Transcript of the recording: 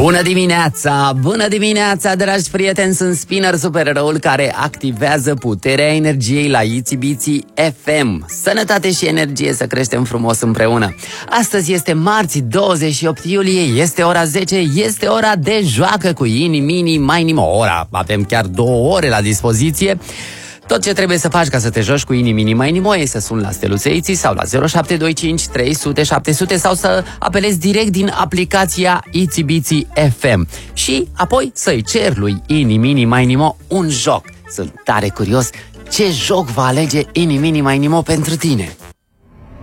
Bună dimineața! Bună dimineața, dragi prieteni! Sunt Spinner, supereroul care activează puterea energiei la Itsy Bitsy FM. Sănătate și energie, să creștem frumos împreună. Astăzi este marți, 28 iulie, este ora 10, este ora de joacă cu Ini, Mini, Mai Nimo. Ora, avem chiar 2 ore la dispoziție. Tot ce trebuie să faci ca să te joci cu Ini, Mini, Mai Nimo e să suni la steluțe Itsy sau la 0725 300 700 sau să apelezi direct din aplicația Itsy Bitsy FM și apoi să-i ceri lui Ini, Mini, Mai Nimo un joc. Sunt tare curios ce joc va alege Ini, Mini, Mai Nimo pentru tine.